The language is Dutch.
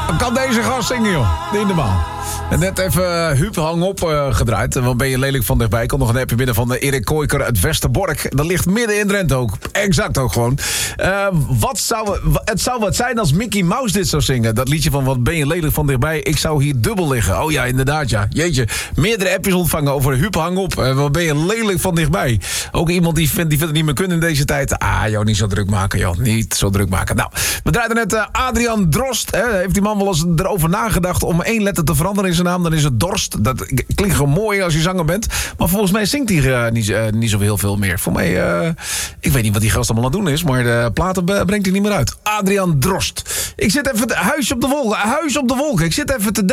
Dan kan deze gast zingen, joh. Niet normaal. En net even Huub hang op gedraaid. Wat ben je lelijk van dichtbij. Komt nog een appje binnen van Erik Kooiker uit Westerbork. Dat ligt midden in Drenthe ook. Exact ook gewoon. Het zou wat zijn als Mickey Mouse dit zou zingen. Dat liedje van wat ben je lelijk van dichtbij. Ik zou hier dubbel liggen. Oh ja, inderdaad ja. Jeetje. Meerdere appjes ontvangen over Huub hang op. Wat ben je lelijk van dichtbij. Ook iemand die vindt het niet meer kunnen in deze tijd. Joh, niet zo druk maken, joh. Niet zo druk maken. Nou, we draaiden net Adrian Drost. Heeft die man wel eens erover nagedacht om 1 letter te veranderen in zijn naam? Dan is het Dorst. Dat klinkt gewoon mooi als je zanger bent. Maar volgens mij zingt hij niet zo heel veel meer. Voor mij, ik weet niet wat die gast allemaal aan het doen is. Maar de platen brengt hij niet meer uit. Adrian Drost. Ik zit even huis op de wolken. Ik zit even te